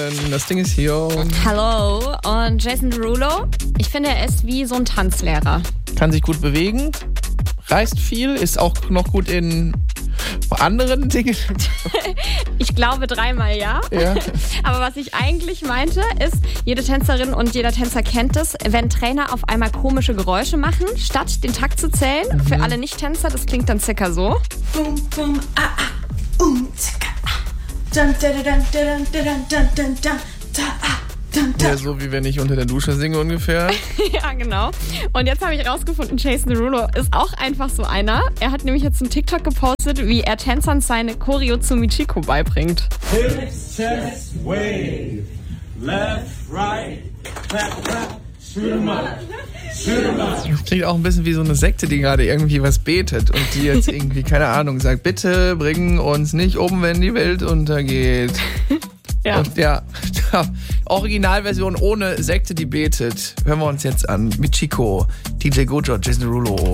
Das Ding ist hier. Hallo, und Jason Derulo, ich finde, er ist wie so ein Tanzlehrer. Kann sich gut bewegen, reist viel, ist auch noch gut in anderen Dingen. Ich glaube 3-mal ja. Aber was ich eigentlich meinte, ist, jede Tänzerin und jeder Tänzer kennt es, wenn Trainer auf einmal komische Geräusche machen, statt den Takt zu zählen. Für alle Nicht-Tänzer, das klingt dann circa so. Bum, bum, zicka, dun, dun, dun, dun, dun, dun, dun, dun, dun, Ja, so wie wenn ich unter der Dusche singe ungefähr. Ja, genau. Und jetzt habe ich rausgefunden, Jason Derulo ist auch einfach so einer. Er hat nämlich jetzt einen TikTok gepostet, wie er Tänzern seine Choreo zu Michiko beibringt. Hips, chest, wave. Left, right, clap, clap, shoot 'em up. Shoot 'em up. Das klingt auch ein bisschen wie so eine Sekte, die gerade irgendwie was betet und die jetzt irgendwie, keine Ahnung, sagt, bitte bringen uns nicht um, wenn die Welt untergeht. Ja. Und ja, Originalversion ohne Sekte, die betet. Hören wir uns jetzt an. Michiko, DJ Gojo, Jason Derulo.